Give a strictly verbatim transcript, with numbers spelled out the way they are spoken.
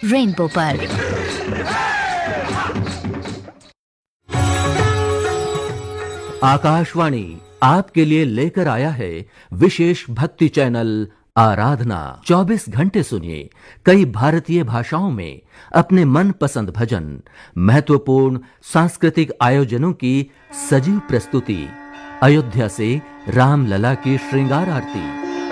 Rainbow पर। आकाशवाणी आपके लिए लेकर आया है विशेष भक्ति चैनल आराधना। चौबीस घंटे सुनिए कई भारतीय भाषाओं में अपने मनपसंद भजन, महत्वपूर्ण सांस्कृतिक आयोजनों की सजीव प्रस्तुति, अयोध्या से रामलला की श्रृंगार आरती,